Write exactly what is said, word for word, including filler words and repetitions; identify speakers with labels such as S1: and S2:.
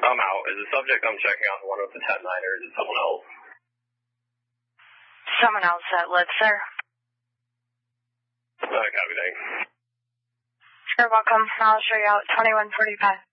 S1: I'm out. Is the subject I'm checking on the one with the ten nine, or is it someone else?
S2: Someone else that lives there.
S1: Uh, copy, thanks.
S2: You're welcome. I'll show you out. twenty-one forty-five.